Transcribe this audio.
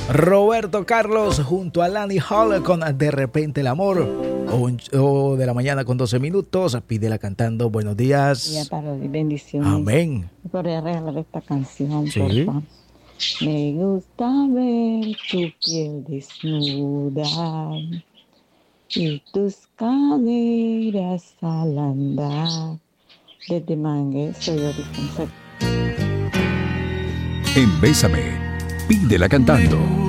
Roberto Carlos junto a Lani Hall con De repente el amor. 8 de la mañana con 12 minutos. Pídela cantando. Buenos días. Ya para bendiciones. Amén. Podría regalar esta canción, Sí. por favor. Me gusta ver tu piel desnuda y tus caderas al andar. Desde Mangue, soy origen. En Bésame, pídela cantando.